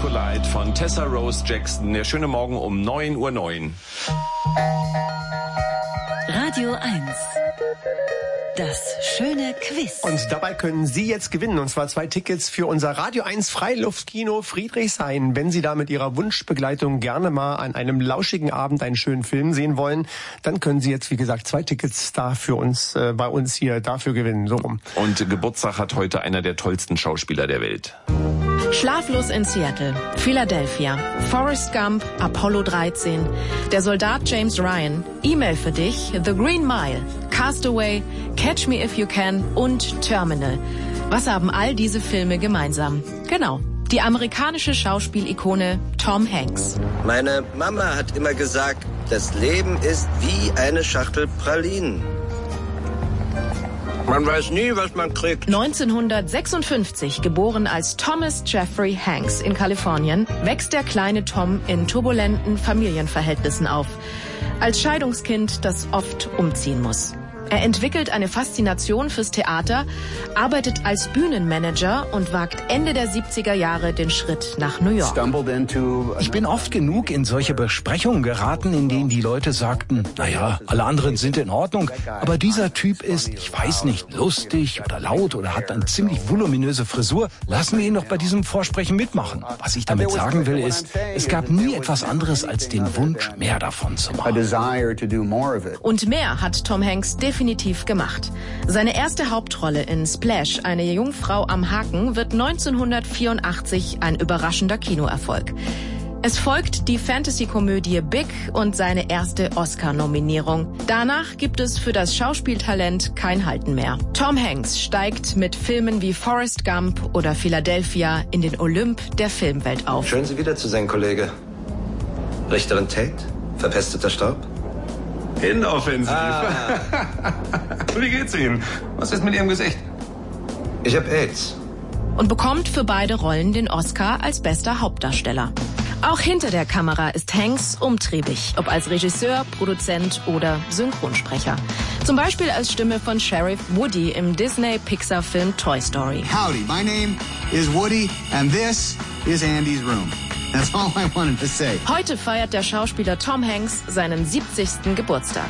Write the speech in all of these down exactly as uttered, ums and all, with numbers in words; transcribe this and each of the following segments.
Collide von Tessa Rose Jackson. Der schöne Morgen um neun Uhr neun. Radio eins. Das schöne Quiz. Und dabei können Sie jetzt gewinnen, und zwar zwei Tickets für unser Radio eins Freiluftkino Friedrichshain. Wenn Sie da mit Ihrer Wunschbegleitung gerne mal an einem lauschigen Abend einen schönen Film sehen wollen, dann können Sie jetzt, wie gesagt, zwei Tickets da für uns, äh, bei uns hier dafür gewinnen. So rum. Und Geburtstag hat heute einer der tollsten Schauspieler der Welt. Schlaflos in Seattle, Philadelphia, Forrest Gump, Apollo dreizehn, der Soldat James Ryan, E-Mail für dich, The Green Mile, Castaway, Catch Me If You Can und Terminal. Was haben all diese Filme gemeinsam? Genau, die amerikanische Schauspielikone Tom Hanks. Meine Mama hat immer gesagt, das Leben ist wie eine Schachtel Pralinen. Man weiß nie, was man kriegt. neunzehnhundertsechsundfünfzig, geboren als Thomas Jeffrey Hanks in Kalifornien, wächst der kleine Tom in turbulenten Familienverhältnissen auf. Als Scheidungskind, das oft umziehen muss. Er entwickelt eine Faszination fürs Theater, arbeitet als Bühnenmanager und wagt Ende der siebziger Jahre den Schritt nach New York. Ich bin oft genug in solche Besprechungen geraten, in denen die Leute sagten, naja, alle anderen sind in Ordnung, aber dieser Typ ist, ich weiß nicht, lustig oder laut oder hat eine ziemlich voluminöse Frisur. Lassen wir ihn doch bei diesem Vorsprechen mitmachen. Was ich damit sagen will, ist, es gab nie etwas anderes als den Wunsch, mehr davon zu machen. Und mehr hat Tom Hanks definitiv gemacht. Seine erste Hauptrolle in Splash, eine Jungfrau am Haken, wird neunzehnhundertvierundachtzig ein überraschender Kinoerfolg. Es folgt die Fantasy-Komödie Big und seine erste Oscar-Nominierung. Danach gibt es für das Schauspieltalent kein Halten mehr. Tom Hanks steigt mit Filmen wie Forrest Gump oder Philadelphia in den Olymp der Filmwelt auf. Schön, Sie wieder zu sein, Kollege. Richterin Tate? Verpesteter Staub? Inoffensiv. Ah. Wie geht's Ihnen? Was ist mit Ihrem Gesicht? Ich hab AIDS. Und bekommt für beide Rollen den Oscar als bester Hauptdarsteller. Auch hinter der Kamera ist Hanks umtriebig, ob als Regisseur, Produzent oder Synchronsprecher. Zum Beispiel als Stimme von Sheriff Woody im Disney-Pixar-Film Toy Story. Howdy, my name is Woody and this is Andy's room. That's all I wanted to say. Heute feiert der Schauspieler Tom Hanks seinen siebzigsten Geburtstag.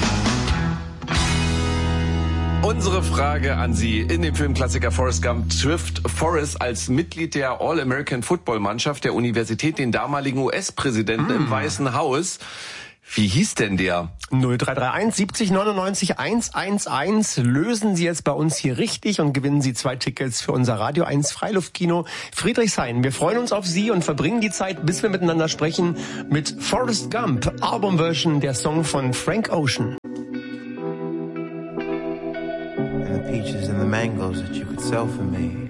Unsere Frage an Sie. In dem Filmklassiker Forrest Gump trifft Forrest als Mitglied der All-American-Football-Mannschaft der Universität den damaligen U S-Präsidenten mm. im Weißen Haus. Wie hieß denn der? null drei drei eins siebzig neunundneunzig hundertelf. Lösen Sie jetzt bei uns hier richtig und gewinnen Sie zwei Tickets für unser Radio eins Freiluftkino Friedrichshain. Wir freuen uns auf Sie und verbringen die Zeit, bis wir miteinander sprechen, mit Forrest Gump, Albumversion, der Song von Frank Ocean. And the peaches and the mangoes that you could sell for me.